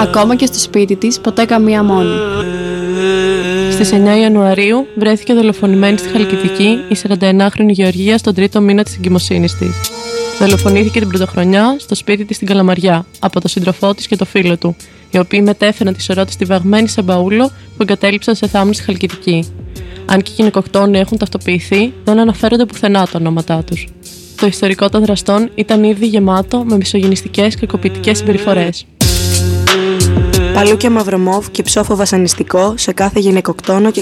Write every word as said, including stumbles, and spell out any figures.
Ακόμα και στο σπίτι της, ποτέ καμία μόνη. Στις εννιά Ιανουαρίου βρέθηκε δολοφονημένη στη Χαλκιδική η σαρανταενάχρονη Γεωργία στον τρίτο μήνα της εγκυμοσύνης της. Δολοφονήθηκε την πρωτοχρονιά στο σπίτι της στην Καλαμαριά από τον σύντροφό της και το φίλο του, οι οποίοι μετέφεραν τη σωρό της στιβαγμένη σε μπαούλο που εγκατέλειψαν σε θάμνη στη Χαλκιδική. Αν και οι γυναικοκτόνοι έχουν ταυτοποιηθεί, δεν αναφέρονται πουθενά τα ονόματά τους. Το ιστορικό των δραστών ήταν ήδη γεμάτο με μισογυνιστικές και κακοποιητικές συμπεριφορές. Παλούκια Μαυρομόβ και ψόφο βασανιστικό σε κάθε γυναικοκτόνο και